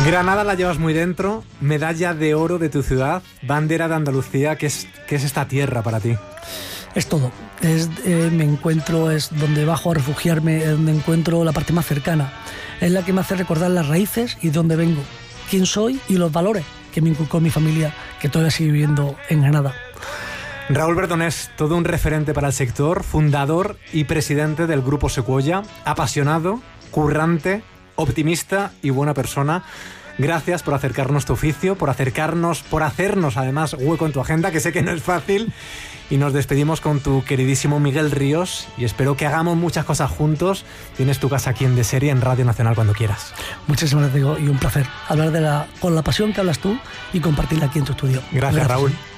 Granada la llevas muy dentro, medalla de oro de tu ciudad, bandera de Andalucía. ¿Qué es esta tierra para ti? Es todo. Me encuentro, es donde bajo a refugiarme, es donde encuentro la parte más cercana. Es la que me hace recordar las raíces y de dónde vengo, quién soy y los valores que me inculcó mi familia, que todavía sigue viviendo en Granada. Raúl Berdonés, todo un referente para el sector, fundador y presidente del Grupo Secuoya, apasionado, currante, optimista y buena persona. Gracias por acercarnos tu oficio, por hacernos además hueco en tu agenda, que sé que no es fácil. Y nos despedimos con tu queridísimo Miguel Ríos y espero que hagamos muchas cosas juntos. Tienes tu casa aquí en De Serie, en Radio Nacional, cuando quieras. Muchísimas gracias, Diego, y un placer hablar con la pasión que hablas tú y compartirla aquí en tu estudio. Gracias. Raúl.